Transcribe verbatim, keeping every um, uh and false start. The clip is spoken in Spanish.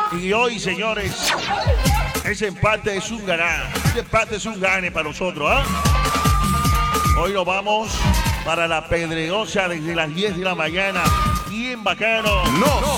Y hoy, señores, ese empate es un ganar. Ese empate es un gane para nosotros, ¿ah? Hoy nos vamos para La Pedregosa desde las diez de la mañana. Bien bacano. No